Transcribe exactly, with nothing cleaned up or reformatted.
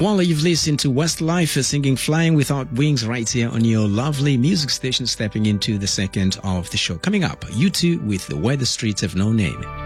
Well, you've listened to Westlife singing Flying Without Wings right here on your lovely music station, stepping into the second of the show. Coming up, U two with Where the Streets Have No Name.